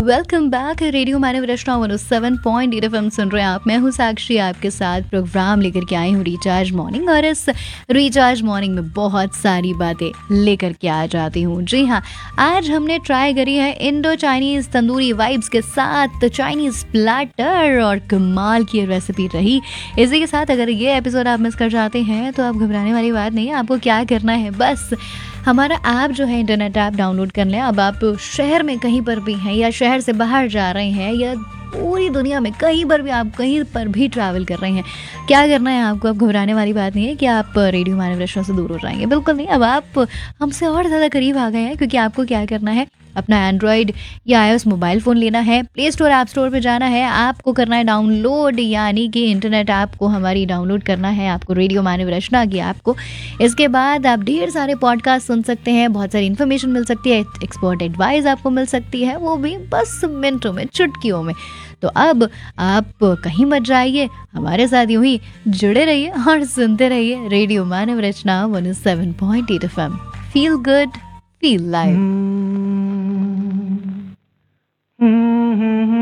Welcome back. Radio मानव रचना 107.8 FM सुन रहे हैं आप। मैं हूँ साक्षी, आपके साथ प्रोग्राम लेकर के आई हूँ रिचार्ज मॉर्निंग, और इस रिचार्ज मॉर्निंग में बहुत सारी बातें लेकर के आ जाती हूँ। जी हाँ, आज हमने ट्राई करी है इंडो चाइनीज तंदूरी वाइब्स के साथ चाइनीज प्लेटर, और कमाल की रेसिपी रही। इसी के साथ अगर ये एपिसोड आप मिस कर जाते हैं तो आप घबराने वाली बात नहीं है। आपको क्या करना है, बस हमारा ऐप जो है, इंटरनेट ऐप डाउनलोड कर लें। अब आप शहर में कहीं पर भी हैं या शहर से बाहर जा रहे हैं या पूरी दुनिया में कहीं पर भी, आप कहीं पर भी ट्रैवल कर रहे हैं, क्या करना है आपको? अब घबराने वाली बात नहीं है कि आप रेडियो मानव रचना से दूर हो जाएंगे, बिल्कुल नहीं। अब आप हमसे और ज़्यादा करीब आ गए हैं, क्योंकि आपको क्या करना है, अपना एंड्रॉयड या iOS मोबाइल फ़ोन लेना है, प्ले स्टोर ऐप स्टोर पे जाना है, आपको करना है डाउनलोड, यानी कि इंटरनेट ऐप को हमारी डाउनलोड करना है आपको, रेडियो मानव रचना की ऐप को। इसके बाद आप ढेर सारे पॉडकास्ट सुन सकते हैं, बहुत सारी इन्फॉर्मेशन मिल सकती है, एक्सपर्ट एडवाइस आपको मिल सकती है, वो भी बस मिनटों में, चुटकियों में। तो अब आप कहीं मत जाइए, हमारे साथ यूं ही जुड़े रहिए और सुनते रहिए रेडियो मानव रचना 107.8 FM. Feel good, feel live.